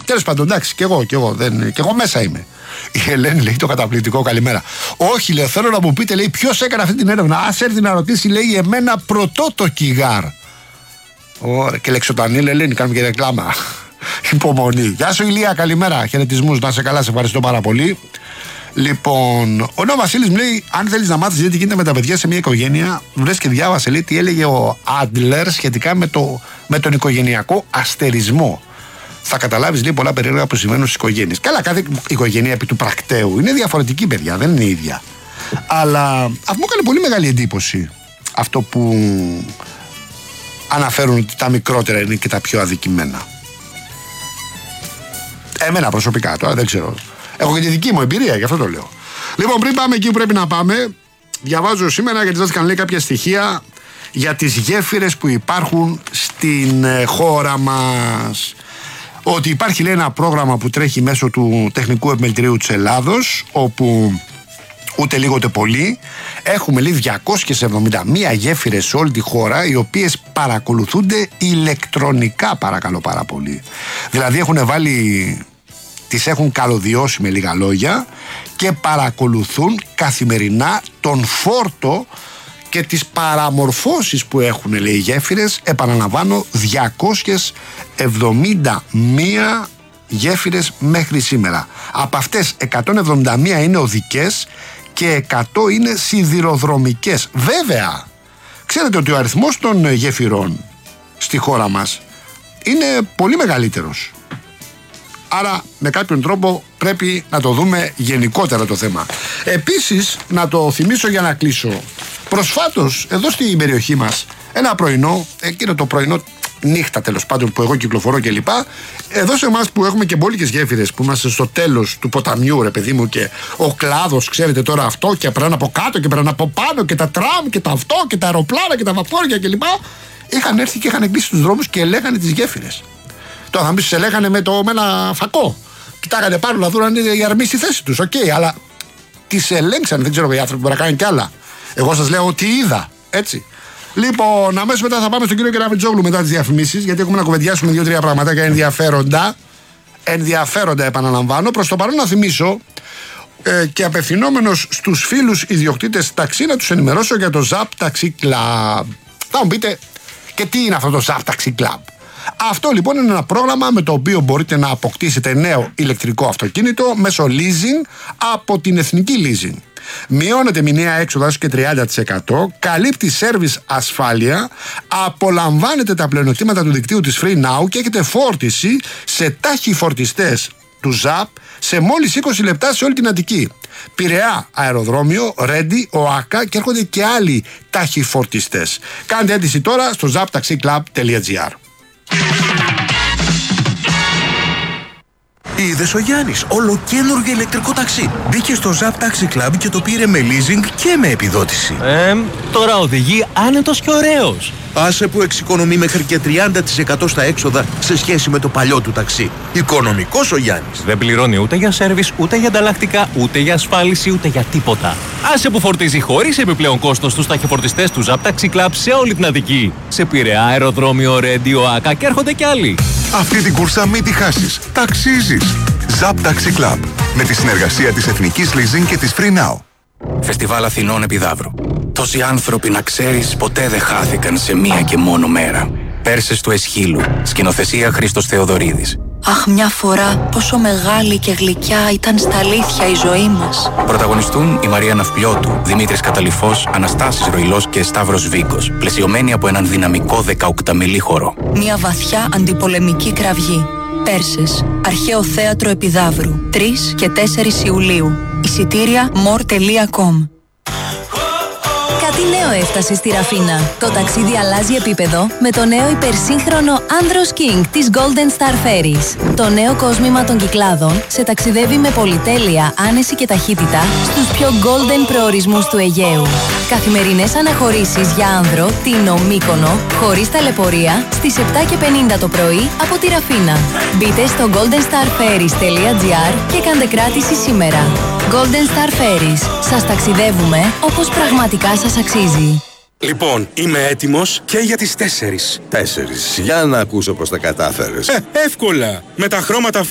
Τέλος πάντων, εντάξει, κι εγώ μέσα είμαι. Η Ελένη λέει το καταπληκτικό καλημέρα. Όχι, λέει, θέλω να μου πείτε, λέει, ποιος έκανε αυτή την έρευνα. Ας έρθει να ρωτήσει, λέει, εμένα πρωτό το κιγάρ. Ωραία, και Λεξοτανίλ, Ελένη, κάνουμε και ρεκλάμα. Υπομονή. Γεια σου, Ηλία, καλημέρα. Χαιρετισμούς, να σε καλά, σε ευχαριστώ πάρα πολύ. Λοιπόν, ο Νέο Βασίλης μου λέει: αν θέλεις να μάθεις τι γίνεται με τα παιδιά σε μια οικογένεια, βρες και διάβασε, λέει, τι έλεγε ο Άντλερ σχετικά με τον οικογενειακό αστερισμό. Θα καταλάβεις, λέει, πολλά περίεργα που συμβαίνουν στις οικογένειες. Καλά, κάθε οικογένεια επί του πρακτέου είναι διαφορετική, παιδιά, δεν είναι ίδια. Αλλά αυτό μου έκανε πολύ μεγάλη εντύπωση. Αυτό που αναφέρουν ότι τα μικρότερα είναι και τα πιο αδικημένα. Εμένα προσωπικά τώρα δεν ξέρω. Έχω και τη δική μου εμπειρία, γι' αυτό το λέω. Λοιπόν, πριν πάμε εκεί που πρέπει να πάμε, διαβάζω σήμερα γιατί σας λέει κάποια στοιχεία για τις γέφυρες που υπάρχουν στην χώρα μας. Ότι υπάρχει, λέει, ένα πρόγραμμα που τρέχει μέσω του Τεχνικού Επιμελητηρίου της Ελλάδος, όπου ούτε λίγο ούτε πολύ έχουμε, λέει, 271 γέφυρες σε όλη τη χώρα, οι οποίες παρακολουθούνται ηλεκτρονικά, παρακαλώ πάρα πολύ. Δηλαδή τις έχουν καλωδιώσει, με λίγα λόγια, και παρακολουθούν καθημερινά τον φόρτο και τις παραμορφώσεις που έχουν, λέει, οι γέφυρες. Επαναλαμβάνω, 271 γέφυρες μέχρι σήμερα. Από αυτές 171 είναι οδικές και 100 είναι σιδηροδρομικές. Βέβαια, ξέρετε ότι ο αριθμός των γέφυρων στη χώρα μας είναι πολύ μεγαλύτερος. Άρα με κάποιον τρόπο πρέπει να το δούμε γενικότερα το θέμα. Επίσης, να το θυμίσω για να κλείσω, προσφάτως εδώ στην περιοχή μας ένα πρωινό, εκείνο το πρωινό νύχτα τέλος πάντων που εγώ κυκλοφορώ κλπ. Εδώ σε εμάς που έχουμε και μπόλικες γέφυρες, που είμαστε στο τέλος του ποταμιού, ρε παιδί μου, και ο κλάδος, ξέρετε τώρα αυτό, και περνάνε από κάτω και περνάνε από πάνω, και τα τραμ και τα αυτό και τα αεροπλάνα και τα βαπόρια κλπ. Είχαν έρθει και είχαν κλείσει τους δρόμους και ελέγχανε τις γέφυρες. Τώρα θα μου πεις, σε λέγανε με ένα φακό. Κοιτάγανε πάνω να δουν αν είναι οι αρμοί στη θέση τους. Οκ, αλλά τις ελέγξανε. Δεν ξέρω οι άνθρωποι που μπορεί να κάνουν κι άλλα. Εγώ σας λέω ότι είδα. Έτσι. Λοιπόν, αμέσως μετά θα πάμε στον κύριο Κεραμετζόγλου μετά τις διαφημίσεις, γιατί έχουμε να κουβεντιάσουμε 2-3 πραγματάκια ενδιαφέροντα. Ενδιαφέροντα, επαναλαμβάνω. Προς το παρόν να θυμίσω και απευθυνόμενος στους φίλους ιδιοκτήτες ταξί, να τους ενημερώσω για το Zap Taxi Club. Θα μου πείτε, και τι είναι αυτό το Zap Taxi Club? Αυτό λοιπόν είναι ένα πρόγραμμα με το οποίο μπορείτε να αποκτήσετε νέο ηλεκτρικό αυτοκίνητο μέσω leasing από την Εθνική Leasing. Μειώνεται μηνιαία έξοδα και 30%, καλύπτει σέρβις ασφάλεια, απολαμβάνετε τα πλεονεκτήματα του δικτύου της Free Now και έχετε φόρτιση σε τάχοι φορτιστές του ZAP σε μόλις 20 λεπτά σε όλη την Αττική. Πειραιά, αεροδρόμιο, Ρέντι, ΟΑΚΑ και έρχονται και άλλοι τάχοι φορτιστές. Κάντε αίτηση τώρα στο zaptaxiclub.gr. Είδες ο Γιάννης, ολοκαίνουργιο ηλεκτρικό ταξί. Μπήκε στο Zap Taxi Club και το πήρε με leasing και με επιδότηση. Τώρα οδηγεί άνετος και ωραίος. Άσε που εξοικονομεί μέχρι και 30% στα έξοδα σε σχέση με το παλιό του ταξί. Οικονομικός ο Γιάννης. Δεν πληρώνει ούτε για σέρβις, ούτε για ανταλλακτικά, ούτε για ασφάλιση, ούτε για τίποτα. Άσε που φορτίζει χωρίς επιπλέον κόστος στους ταχυφορτιστές του Zap Taxi Club σε όλη την Αττική. Σε Πειραιά, αεροδρόμιο, Ρέντι, ΟΑΚΑ και έρχονται κι άλλοι. Αυτή την κούρσα μην τη χάσεις. Ταξίζεις. Zap Taxi Club. Με τη συνεργασία της Εθνικής Leasing και της Free Now. Φεστιβάλ Αθηνών Επιδαύρου. Τόσοι άνθρωποι, να ξέρεις, ποτέ δεν χάθηκαν σε μία και μόνο μέρα. Πέρσες του Εσχύλου. Σκηνοθεσία Χρήστος Θεοδωρίδης. Αχ, μια φορά πόσο μεγάλη και γλυκιά ήταν στα αλήθεια η ζωή μας. Πρωταγωνιστούν η Μαρία Ναυπλιώτου, Δημήτρης Καταλυφός, Αναστάσης Ροϊλός και Σταύρος Βίκος, πλαισιωμένοι από έναν δυναμικό 18μηλή χορό. Μια βαθιά αντιπολεμική κραυγή. Πέρσες, Αρχαίο Θέατρο Επιδαύρου, 3 και 4 Ιουλίου. Εισιτήρια more.com. Κάτι νέο έφτασε στη Ραφίνα. Το ταξίδι αλλάζει επίπεδο με το νέο υπερσύγχρονο Andros King της Golden Star Ferries. Το νέο κόσμημα των Κυκλάδων σε ταξιδεύει με πολυτέλεια, άνεση και ταχύτητα στους πιο golden προορισμούς του Αιγαίου. Καθημερινές αναχωρήσεις για άνδρο, Τίνο, Μύκονο, χωρίς ταλαιπωρία, στις 7:50 το πρωί από τη Ραφίνα. Μπείτε στο goldenstarferries.gr και κάντε κράτηση σήμερα. Golden Star Ferries. Σας ταξιδεύουμε όπως πραγματικά σας αξίζει. Λοιπόν, είμαι έτοιμος και για τις 4. 4. Για να ακούσω πώς τα κατάφερες. Εύκολα. Με τα χρώματα